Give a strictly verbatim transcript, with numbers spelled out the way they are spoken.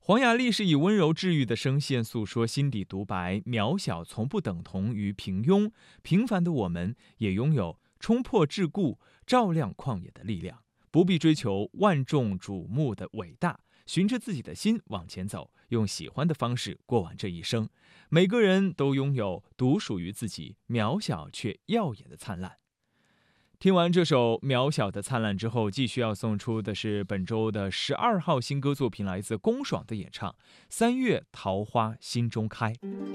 黄雅莉是以温柔治愈的声线诉说心底独白，渺小从不等同于平庸，平凡的我们也拥有冲破桎梏、照亮旷野的力量，不必追求万众瞩目的伟大，循着自己的心往前走，用喜欢的方式过完这一生。每个人都拥有独属于自己渺小却耀眼的灿烂。听完这首渺小的灿烂之后，继续要送出的是本周的十二号新歌作品，来自龚爽的演唱《三月桃花心中开》。